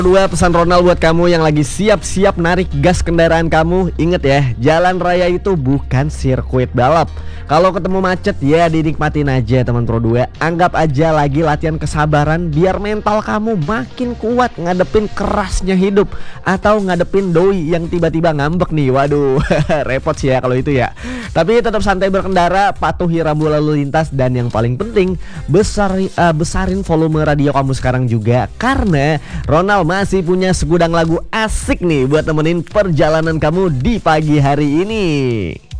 Dua pesan Ronald buat kamu yang lagi siap-siap narik gas kendaraan kamu. Ingat ya, jalan raya itu bukan sirkuit balap. Kalau ketemu macet ya dinikmatin aja teman Pro 2. Anggap aja lagi latihan kesabaran biar mental kamu makin kuat ngadepin kerasnya hidup atau ngadepin doi yang tiba-tiba ngambek nih. Waduh, repot sih ya kalau itu ya. Tapi tetap santai berkendara, patuhi rambu lalu lintas, dan yang paling penting besarin volume radio kamu sekarang juga, karena Ronald masih punya segudang lagu asik nih buat nemenin perjalanan kamu di pagi hari ini.